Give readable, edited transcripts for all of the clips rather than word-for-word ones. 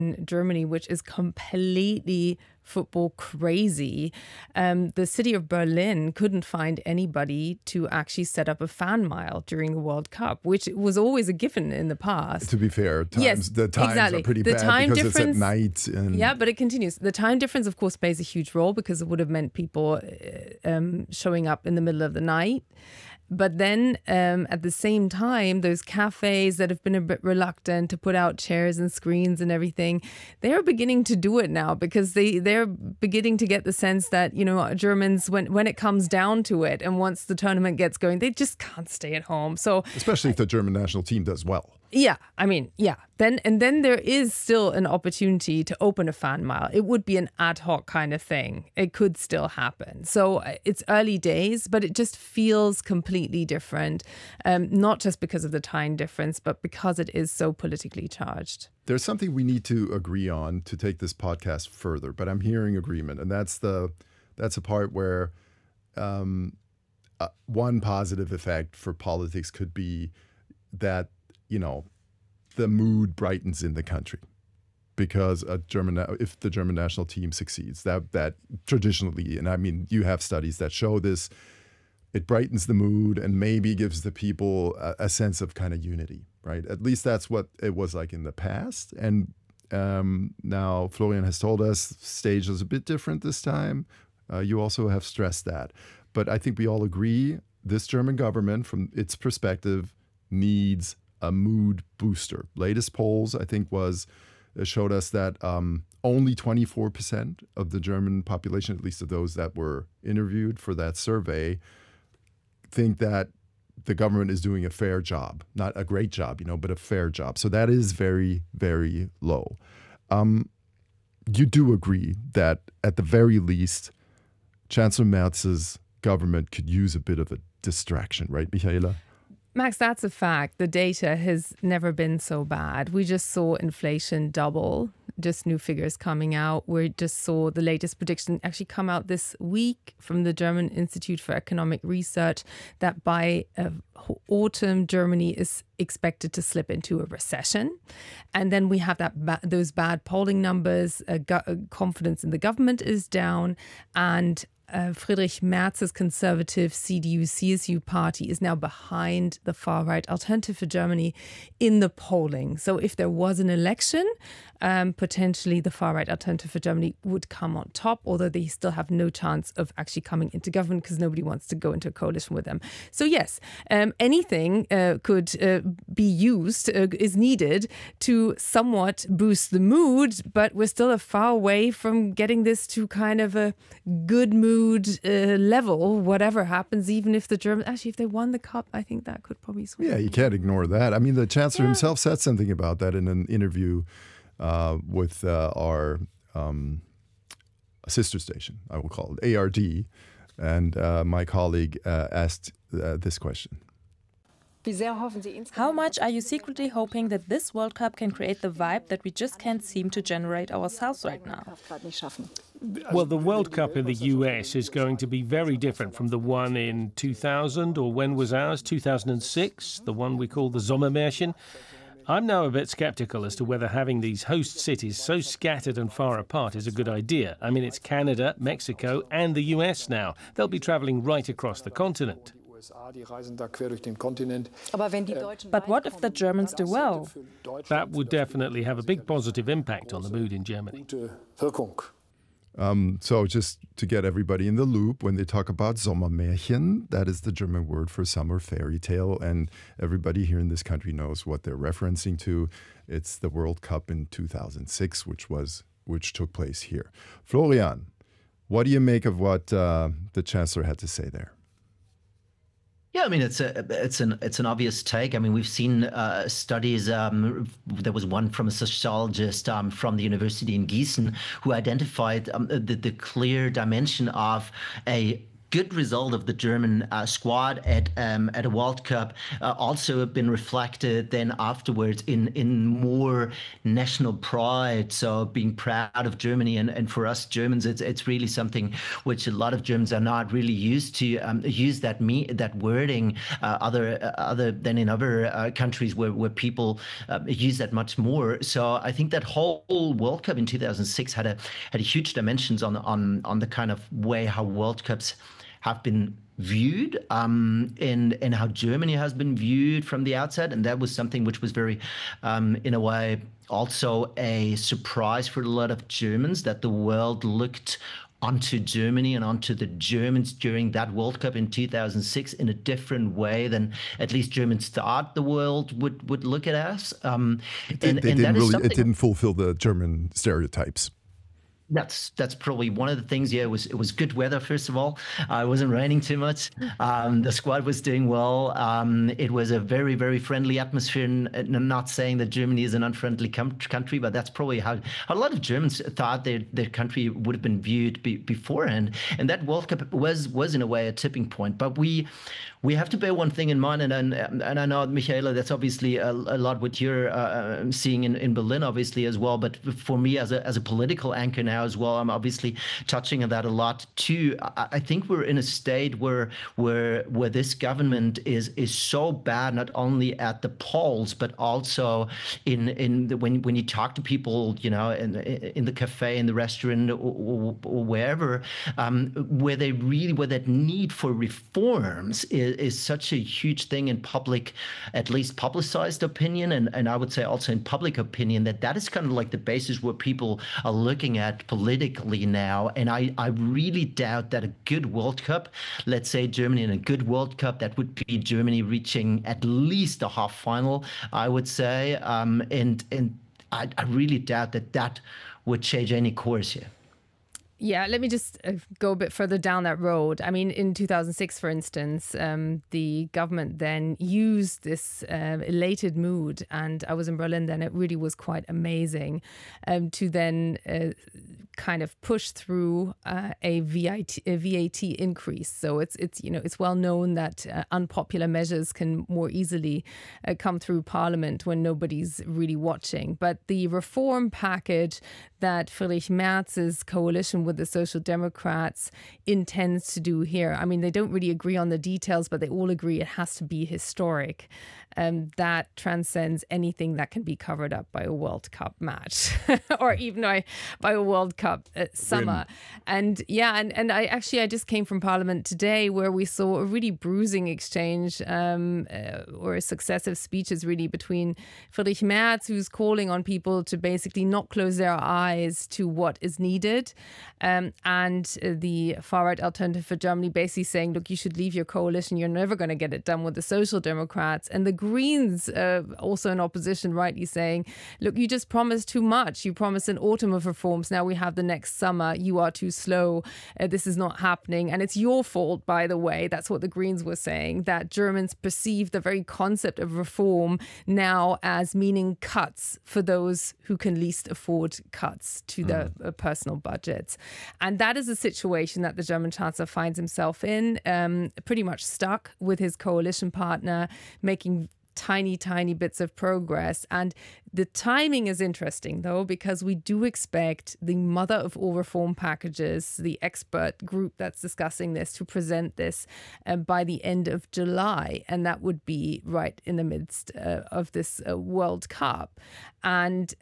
in Germany, which is completely football crazy. The city of Berlin couldn't find anybody to actually set up a fan mile during the World Cup, which was always a given in the past. To be fair, the times exactly. are pretty the bad time because difference, it's at night. And yeah, but it continues. The time difference, of course, plays a huge role because it would have meant people showing up in the middle of the night. But then at the same time, those cafes that have been a bit reluctant to put out chairs and screens and everything, they're beginning to do it now because they're beginning to get the sense that, you know, Germans, when it comes down to it and once the tournament gets going, they just can't stay at home. So especially if the German national team does well. Yeah, I mean, yeah. Then there is still an opportunity to open a fan mile. It would be an ad hoc kind of thing. It could still happen. So it's early days, but it just feels completely different. Not just because of the time difference, but because it is so politically charged. There's something we need to agree on to take this podcast further, but I'm hearing agreement. And that's a part where one positive effect for politics could be that, you know, the mood brightens in the country because if the German national team succeeds, that traditionally, and I mean, you have studies that show this, it brightens the mood and maybe gives the people a sense of kind of unity, right? At least that's what it was like in the past. And now Florian has told us stage is a bit different this time. You also have stressed that. But I think we all agree this German government, from its perspective, needs a mood booster. Latest polls, I think, showed us that only 24% of the German population, at least of those that were interviewed for that survey, think that the government is doing a fair job. Not a great job, but a fair job. So that is very, very low. You do agree that at the very least, Chancellor Merz's government could use a bit of a distraction, right, Michaela? Max, that's a fact. The data has never been so bad. We just saw inflation double, just new figures coming out. We just saw the latest prediction actually come out this week from the German Institute for Economic Research that by autumn, Germany is expected to slip into a recession. And then we have those bad polling numbers. Confidence in the government is down, and Friedrich Merz's conservative CDU-CSU party is now behind the far-right Alternative for Germany in the polling. So if there was an election, potentially the far-right Alternative for Germany would come on top, although they still have no chance of actually coming into government because nobody wants to go into a coalition with them. So yes, anything could be used, is needed to somewhat boost the mood, but we're still a far away from getting this to kind of a good mood level, whatever happens, even if the Germans, actually, if they won the cup, I think that could probably swing. Yeah, you can't ignore that. I mean, the Chancellor himself said something about that in an interview with our sister station, I will call it, ARD. And my colleague asked this question. How much are you secretly hoping that this World Cup can create the vibe that we just can't seem to generate ourselves right now? Well, the World Cup in the US is going to be very different from the one in 2000, or when was ours, 2006, the one we call the Sommermärchen. I'm now a bit sceptical as to whether having these host cities so scattered and far apart is a good idea. I mean, it's Canada, Mexico, and the US now. They'll be travelling right across the continent. But what if the Germans do well? That would definitely have a big positive impact on the mood in Germany. So just to get everybody in the loop, when they talk about Sommermärchen, that is the German word for summer fairy tale. And everybody here in this country knows what they're referencing to. It's the World Cup in 2006, which took place here. Florian, what do you make of what the Chancellor had to say there? Yeah, I mean, it's an obvious take. I mean, we've seen studies. There was one from a sociologist from the university in Gießen who identified the clear dimension of a good result of the German squad at a World Cup also have been reflected then afterwards in more national pride. So being proud of Germany, and for us Germans, it's really something which a lot of Germans are not really used to use that wording other than in other countries where people use that much more. So I think that whole World Cup in 2006 had a huge dimensions on the kind of way how World Cups have been viewed, and how Germany has been viewed from the outset. And that was something which was very, in a way, also a surprise for a lot of Germans, that the world looked onto Germany and onto the Germans during that World Cup in 2006 in a different way than at least Germans thought the world would look at us. It didn't fulfill the German stereotypes. That's probably one of the things. Yeah, it was good weather, first of all. It wasn't raining too much. The squad was doing well. It was a very, very friendly atmosphere. And I'm not saying that Germany is an unfriendly country, but that's probably how a lot of Germans thought their country would have been viewed beforehand. And that World Cup was in a way a tipping point. But we have to bear one thing in mind, and I know, Michaela, that's obviously a lot what you're seeing in Berlin, obviously, as well. But for me, as a political anchor now as well, I'm obviously touching on that a lot too. I think we're in a state where this government is so bad, not only at the polls, but also when you talk to people, in the cafe, in the restaurant, or wherever, where that need for reforms is such a huge thing in public, at least publicized opinion, and I would say also in public opinion, that is kind of like the basis where people are looking at politically now. And I really doubt that a good World Cup, let's say Germany in a good World Cup, that would be Germany reaching at least a half final, I would say. And I really doubt that would change any course here. Yeah, let me just go a bit further down that road. I mean, in 2006, for instance, the government then used this elated mood, and I was in Berlin then, it really was quite amazing, to then kind of push through a VAT increase. So it's well known that unpopular measures can more easily come through Parliament when nobody's really watching. But the reform package that Friedrich Merz's coalition with the Social Democrats intends to do here, I mean, they don't really agree on the details, but they all agree it has to be historic. That transcends anything that can be covered up by a World Cup match or even by a World Cup summer. And I just came from Parliament today, where we saw a really bruising exchange or successive speeches really between Friedrich Merz, who's calling on people to basically not close their eyes to what is needed, and the far-right Alternative for Germany basically saying, look, you should leave your coalition, you're never going to get it done with the Social Democrats. And the Greens, also in opposition, rightly saying, look, you just promised too much. You promised an autumn of reforms. Now we have the next summer. You are too slow. This is not happening. And it's your fault, by the way. That's what the Greens were saying, that Germans perceive the very concept of reform now as meaning cuts for those who can least afford cuts to their personal budgets. And that is a situation that the German Chancellor finds himself in, pretty much stuck with his coalition partner, making tiny bits of progress. And the timing is interesting, though, because we do expect the mother of all reform packages, the expert group that's discussing this, to present this by the end of July. And that would be right in the midst of this World Cup. And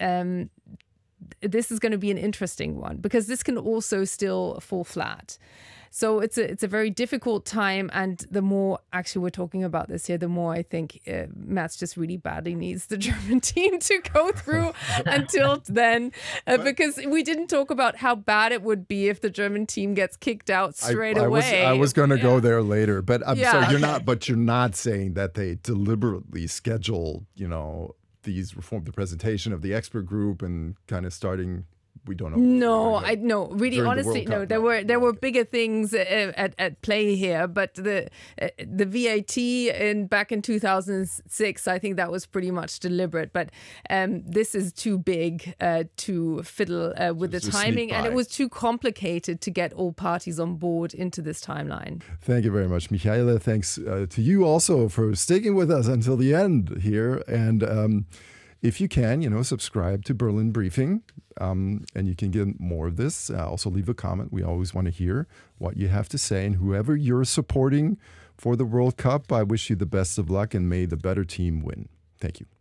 this is going to be an interesting one, because this can also still fall flat. So it's a very difficult time, and the more actually we're talking about this here, the more I think Merz just really badly needs the German team to go through until then, because we didn't talk about how bad it would be if the German team gets kicked out straight away. I was going to go there later, but so you're not saying that they deliberately schedule, the presentation of the expert group and kind of starting we don't know. No, really, honestly, no. There were bigger things at play here, but the VAT back in 2006, I think that was pretty much deliberate. But this is too big to fiddle with the timing, and it was too complicated to get all parties on board into this timeline. Thank you very much, Michaela. Thanks to you also for sticking with us until the end here. And if you can, subscribe to Berlin Briefing, and you can get more of this. Also leave a comment. We always want to hear what you have to say. And whoever you're supporting for the World Cup, I wish you the best of luck and may the better team win. Thank you.